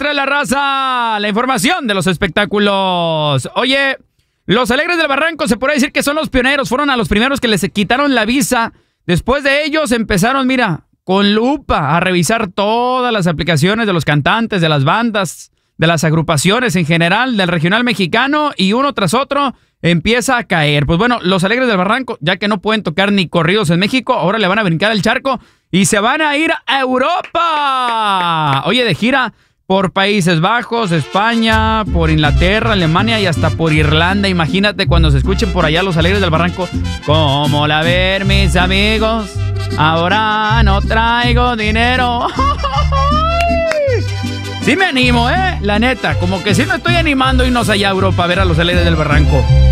de la raza, la información de los espectáculos. Oye, los Alegres del Barranco se puede decir que son los pioneros, fueron a los primeros que les quitaron la visa. Después de ellos empezaron, mira, con lupa a revisar todas las aplicaciones de los cantantes, de las bandas, de las agrupaciones en general, del regional mexicano, y uno tras otro empieza a caer. Pues bueno, los Alegres del Barranco, ya que no pueden tocar ni corridos en México, ahora le van a brincar el charco y se van a ir a Europa. Oye, de gira por Países Bajos, España, por Inglaterra, Alemania y hasta por Irlanda. Imagínate cuando se escuchen por allá los Alegres del Barranco. ¿Cómo la ver, mis amigos? Ahora no traigo dinero. Sí me animo, la neta. Como que sí me estoy animando irnos allá a Europa a ver a los Alegres del Barranco.